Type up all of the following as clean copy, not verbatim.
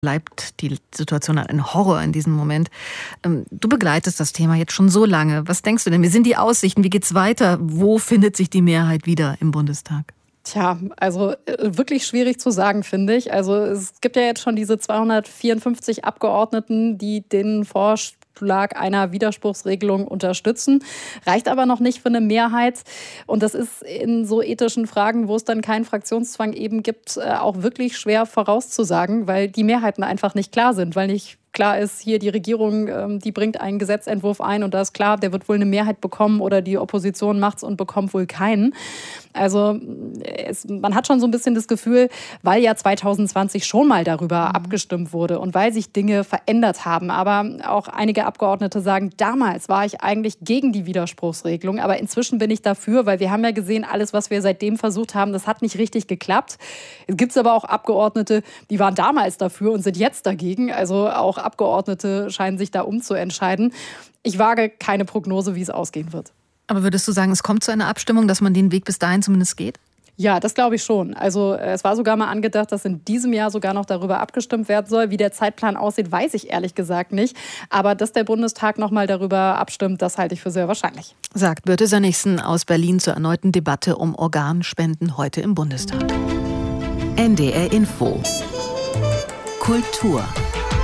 bleibt die Situation ein Horror in diesem Moment. Du begleitest das Thema jetzt schon so lange. Was denkst du denn? Wie sind die Aussichten? Wie geht's weiter? Wo findet sich die Mehrheit wieder im Bundestag? Tja, also wirklich schwierig zu sagen, finde ich. Also es gibt ja jetzt schon diese 254 Abgeordneten, die den Vorschlag einer Widerspruchsregelung unterstützen. Reicht aber noch nicht für eine Mehrheit. Und das ist in so ethischen Fragen, wo es dann keinen Fraktionszwang eben gibt, auch wirklich schwer vorauszusagen, weil die Mehrheiten einfach nicht klar sind, weil nicht klar ist, hier die Regierung, die bringt einen Gesetzentwurf ein und da ist klar, der wird wohl eine Mehrheit bekommen oder die Opposition macht's und bekommt wohl keinen. Also man hat schon so ein bisschen das Gefühl, weil ja 2020 schon mal darüber abgestimmt wurde und weil sich Dinge verändert haben. Aber auch einige Abgeordnete sagen, damals war ich eigentlich gegen die Widerspruchsregelung, aber inzwischen bin ich dafür, weil wir haben ja gesehen, alles, was wir seitdem versucht haben, das hat nicht richtig geklappt. Es gibt aber auch Abgeordnete, die waren damals dafür und sind jetzt dagegen. Also auch Abgeordnete scheinen sich da umzuentscheiden. Ich wage keine Prognose, wie es ausgehen wird. Aber würdest du sagen, es kommt zu einer Abstimmung, dass man den Weg bis dahin zumindest geht? Ja, das glaube ich schon. Also es war sogar mal angedacht, dass in diesem Jahr sogar noch darüber abgestimmt werden soll. Wie der Zeitplan aussieht, weiß ich ehrlich gesagt nicht. Aber dass der Bundestag noch mal darüber abstimmt, das halte ich für sehr wahrscheinlich. Sagt Birte Sönnigsen aus Berlin zur erneuten Debatte um Organspenden heute im Bundestag. NDR Info. Kultur.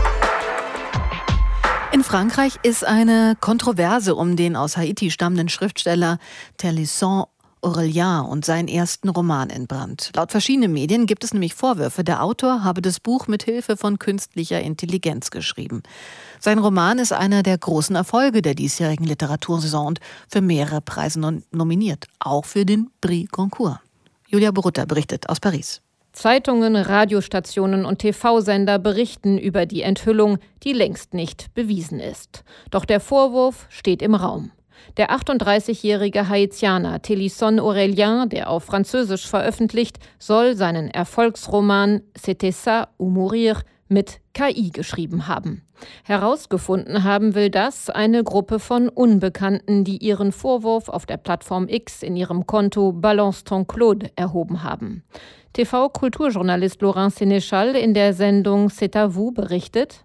In Frankreich ist eine Kontroverse um den aus Haiti stammenden Schriftsteller Thélisson Aurélien und seinen ersten Roman entbrannt. Laut verschiedenen Medien gibt es nämlich Vorwürfe, der Autor habe das Buch mit Hilfe von künstlicher Intelligenz geschrieben. Sein Roman ist einer der großen Erfolge der diesjährigen Literatursaison und für mehrere Preise nominiert, auch für den Prix Goncourt. Julia Borutta berichtet aus Paris. Zeitungen, Radiostationen und TV-Sender berichten über die Enthüllung, die längst nicht bewiesen ist. Doch der Vorwurf steht im Raum. Der 38-jährige Haitianer Thélisson Aurélien, der auf Französisch veröffentlicht, soll seinen Erfolgsroman C'était ça ou mourir mit KI geschrieben haben. Herausgefunden haben will das eine Gruppe von Unbekannten, die ihren Vorwurf auf der Plattform X in ihrem Konto Balance ton Claude erhoben haben. TV-Kulturjournalist Laurent Sénéchal in der Sendung C'est à vous berichtet: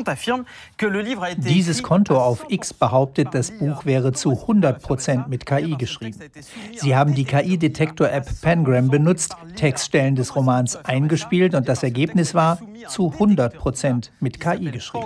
Dieses Konto auf X behauptet, das Buch wäre zu 100% mit KI geschrieben. Sie haben die KI-Detektor-App Pangram benutzt, Textstellen des Romans eingespielt und das Ergebnis war zu 100% mit KI geschrieben.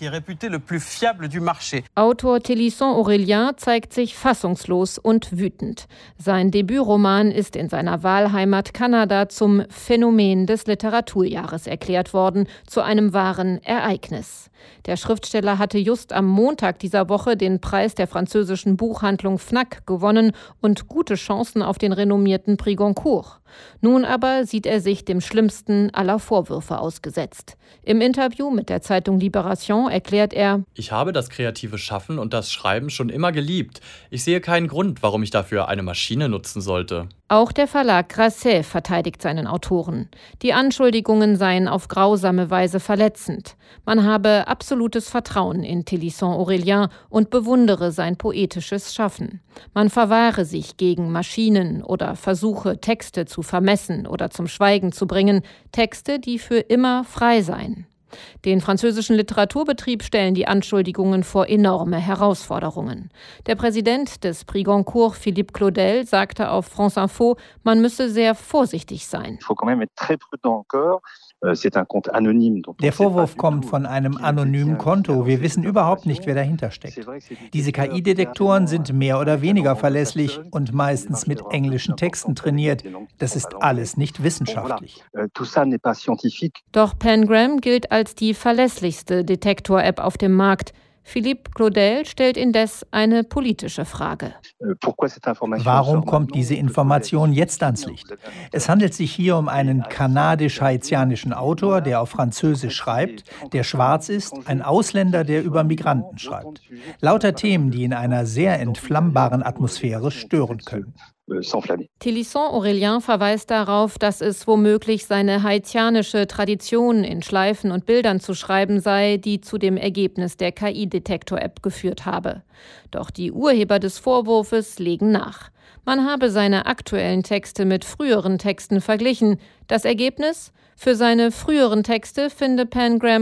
Autor Thélisson Aurélien zeigt sich fassungslos und wütend. Sein Debütroman ist in seiner Wahlheimat Kanada zum Phänomen des Literaturjahres erklärt worden, zu einem wahren Ereignis. Der Schriftsteller hatte just am Montag dieser Woche den Preis der französischen Buchhandlung Fnac gewonnen und gute Chancen auf den renommierten Prix Goncourt. Nun aber sieht er sich dem schlimmsten aller Vorwürfe ausgesetzt. Im Interview mit der Zeitung Libération erklärt er: Ich habe das kreative Schaffen und das Schreiben schon immer geliebt. Ich sehe keinen Grund, warum ich dafür eine Maschine nutzen sollte. Auch der Verlag Grasset verteidigt seinen Autoren. Die Anschuldigungen seien auf grausame Weise verletzend. Man habe absolutes Vertrauen in Thélisson Aurélien und bewundere sein poetisches Schaffen. Man verwahre sich gegen Maschinen oder Versuche, Texte zu vermessen oder zum Schweigen zu bringen, Texte, die für immer frei seien. Den französischen Literaturbetrieb stellen die Anschuldigungen vor enorme Herausforderungen. Der Präsident des Prix Goncourt, Philippe Claudel, sagte auf France Info, man müsse sehr vorsichtig sein. Der Vorwurf kommt von einem anonymen Konto. Wir wissen überhaupt nicht, wer dahinter steckt. Diese KI-Detektoren sind mehr oder weniger verlässlich und meistens mit englischen Texten trainiert. Das ist alles nicht wissenschaftlich. Doch Pangram gilt als die verlässlichste Detektor-App auf dem Markt. Philippe Claudel stellt indes eine politische Frage. Warum kommt diese Information jetzt ans Licht? Es handelt sich hier um einen kanadisch-haitianischen Autor, der auf Französisch schreibt, der schwarz ist, ein Ausländer, der über Migranten schreibt. Lauter Themen, die in einer sehr entflammbaren Atmosphäre stören können. Thélisson Aurélien verweist darauf, dass es womöglich seine haitianische Tradition in Schleifen und Bildern zu schreiben sei, die zu dem Ergebnis der KI-Detektor-App geführt habe. Doch die Urheber des Vorwurfs legen nach. Man habe seine aktuellen Texte mit früheren Texten verglichen. Das Ergebnis? Für seine früheren Texte finde Pangram